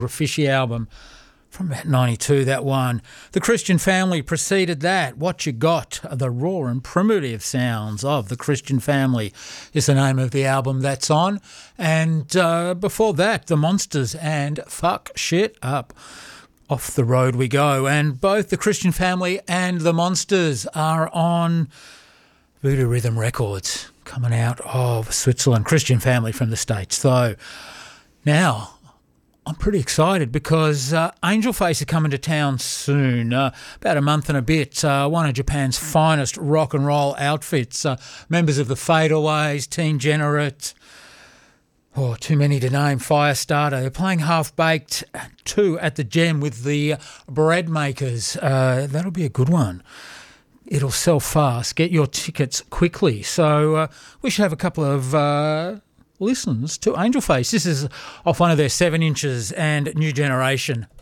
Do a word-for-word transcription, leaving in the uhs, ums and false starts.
Fishy album from about ninety-two, that one. The Christian Family preceded that. What You Got, the raw and primitive sounds of The Christian Family is the name of the album that's on. And uh, before that, The Monsters and Fuck Shit Up. Off the road we go. And both The Christian Family and The Monsters are on Voodoo Rhythm Records, coming out of Switzerland. Christian Family from the States. So now I'm pretty excited because uh, Angel Face are coming to town soon, uh, about a month and a bit. Uh, one of Japan's finest rock and roll outfits, uh, members of the Fadeaways, Teen Generate, oh, too many to name, Firestarter. They're playing Half Baked two at the Gem with the Bread Makers. Uh, that'll be a good one. It'll sell fast. Get your tickets quickly. So uh, we should have a couple of Uh, listens to Angel Face. This is off one of their seven inches and New Generation.